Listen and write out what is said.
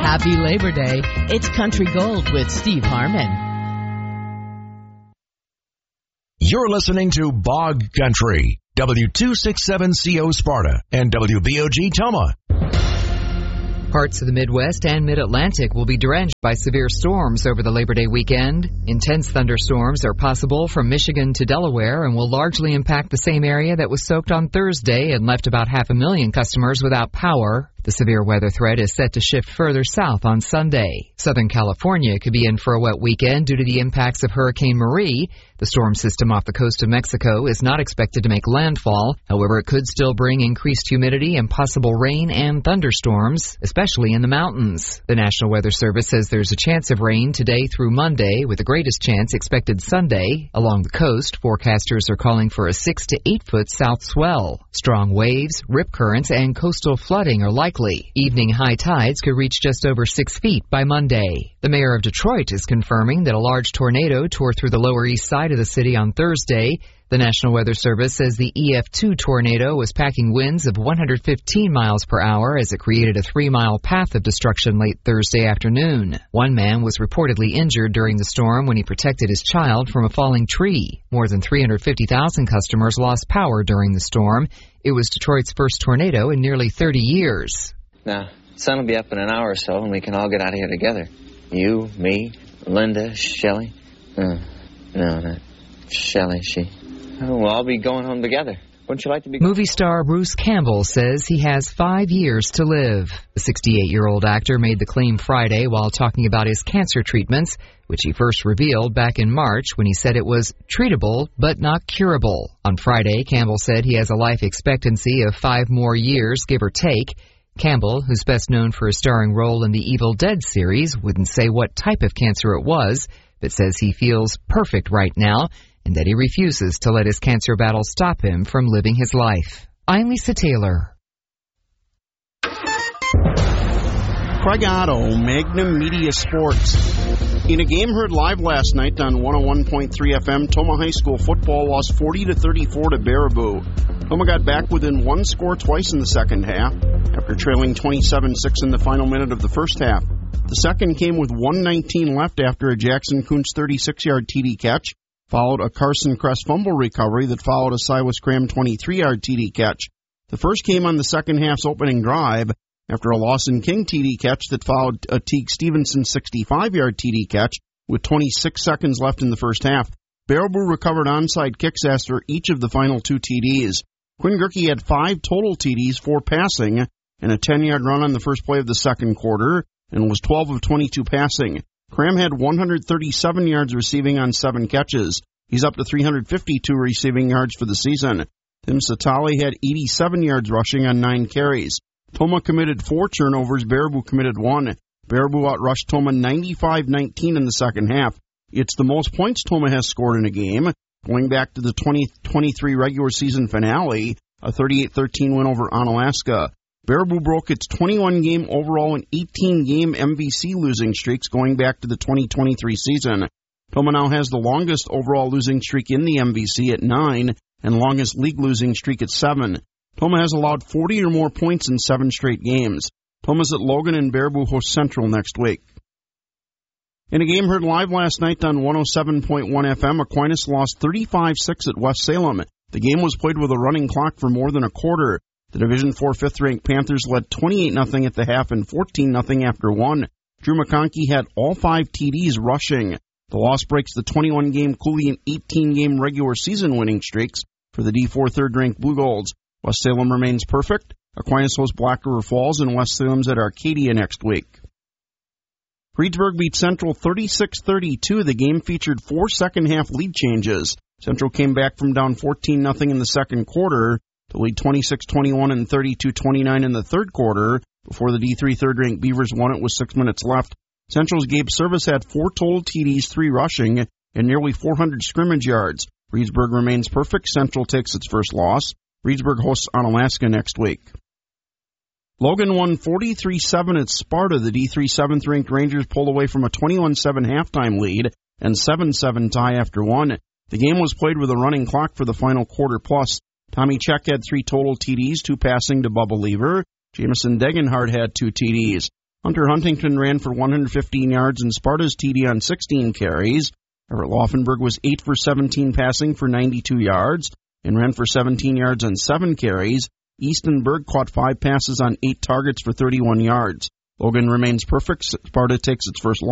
Happy Labor Day. It's Country Gold with Steve Harmon. You're listening to Bog Country, W267CO Sparta and WBOG Toma. Parts of the Midwest and Mid-Atlantic will be drenched by severe storms over the Labor Day weekend. Intense thunderstorms are possible from Michigan to Delaware and will largely impact the same area that was soaked on Thursday and left about 500,000 customers without power. The severe weather threat is set to shift further south on Sunday. Southern California could be in for a wet weekend due to the impacts of Hurricane Marie. The storm system off the coast of Mexico is not expected to make landfall. However, it could still bring increased humidity and possible rain and thunderstorms, especially in the mountains. The National Weather Service says there's a chance of rain today through Monday, with the greatest chance expected Sunday. Along the coast, forecasters are calling for a 6 to 8 foot south swell. Strong waves, rip currents, and coastal flooding are likely. Evening high tides could reach just over 6 feet by Monday. The mayor of Detroit is confirming that a large tornado tore through the Lower East Side of the city on Thursday. The National Weather Service says the EF2 tornado was packing winds of 115 miles per hour as it created a 3-mile path of destruction late Thursday afternoon. One man was reportedly injured during the storm when he protected his child from a falling tree. More than 350,000 customers lost power during the storm. It was Detroit's first tornado in nearly 30 years. Now, the sun will be up in an hour or so, and we can all get out of here together. You, me, Linda, Shelley. No, not Shelley, she. We'll all be going home together. Wouldn't you like to be... Movie star Bruce Campbell says he has 5 years to live. The 68-year-old actor made the claim Friday while talking about his cancer treatments, which he first revealed back in March when he said it was treatable but not curable. On Friday, Campbell said he has a life expectancy of 5 more years, give or take. Campbell, who's best known for his starring role in the Evil Dead series, wouldn't say what type of cancer it was, but says he feels perfect right now and that he refuses to let his cancer battle stop him from living his life. I'm Lisa Taylor. Craig Otto, Magnum Media Sports. In a game heard live last night on 101.3 FM, Toma High School football lost 40-34 to Baraboo. Toma got back within one score twice in the second half, after trailing 27-6 in the final minute of the first half. The second came with 1:19 left after a Jackson Kuntz 36-yard TD catch, followed a Carson Crest fumble recovery that followed a Silas Graham 23-yard TD catch. The first came on the second half's opening drive after a Lawson King TD catch that followed a Teague Stevenson 65-yard TD catch with 26 seconds left in the first half. Baraboo recovered onside kicks after each of the final 2 TDs. Quinn Gerke had 5 total TDs, 4 passing, and a 10-yard run on the first play of the second quarter, and was 12 of 22 passing. Cram had 137 yards receiving on 7 catches. He's up to 352 receiving yards for the season. Tim Satali had 87 yards rushing on 9 carries. Toma committed 4 turnovers. Baraboo committed 1. Baraboo outrushed Toma 95-19 in the second half. It's the most points Toma has scored in a game, going back to the 2023 regular season finale, a 38-13 win over Onalaska. Baraboo broke its 21-game overall and 18-game MVC losing streaks going back to the 2023 season. Toma now has the longest overall losing streak in the MVC at 9 and longest league losing streak at 7. Toma has allowed 40 or more points in 7 straight games. Toma's at Logan and Baraboo host Central next week. In a game heard live last night on 107.1 FM, Aquinas lost 35-6 at West Salem. The game was played with a running clock for more than a quarter. The Division IV fifth-ranked Panthers led 28-0 at the half and 14-0 after 1. Drew McConkey had all 5 TDs rushing. The loss breaks the 21-game Cooley and 18-game regular season winning streaks for the D4 third-ranked Blue Golds. West Salem remains perfect. Aquinas hosts Black River Falls, and West Salem's at Arcadia next week. Reedsburg beat Central 36-32. The game featured 4 second-half lead changes. Central came back from down 14-0 in the second quarter to lead 26-21 and 32-29 in the third quarter before the D3 third-ranked Beavers won it with 6 minutes left. Central's Gabe Service had 4 total TDs, 3 rushing, and nearly 400 scrimmage yards. Reedsburg remains perfect. Central takes its first loss. Reedsburg hosts Onalaska next week. Logan won 43-7 at Sparta. The D3 7th-ranked Rangers pulled away from a 21-7 halftime lead and 7-7 tie after 1. The game was played with a running clock for the final quarter plus. Tommy Check had 3 total TDs, 2 passing to Bubba Lever. Jamison Degenhardt had 2 TDs. Hunter Huntington ran for 115 yards in Sparta's TD on 16 carries. Everett Laufenberg was 8 for 17 passing for 92 yards and ran for 17 yards on 7 carries. Easton Berg caught 5 passes on 8 targets for 31 yards. Logan remains perfect. Sparta takes its first